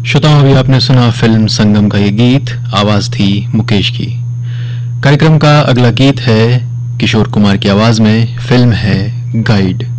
श्रोताओं, अभी आपने सुना फिल्म संगम का ये गीत। आवाज थी मुकेश की। कार्यक्रम का अगला गीत है किशोर कुमार की आवाज में। फिल्म है गाइड।